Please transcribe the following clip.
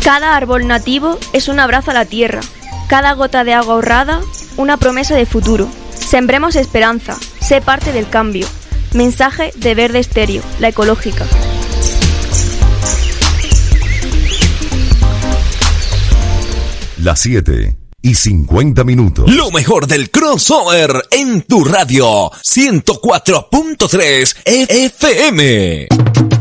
Cada árbol nativo es un abrazo a la tierra. Cada gota de agua ahorrada, una promesa de futuro. Sembremos esperanza. Sé parte del cambio. Mensaje de Verde Estéreo, la ecológica. Las 7:50. Lo mejor del crossover en tu radio 104.3 FM.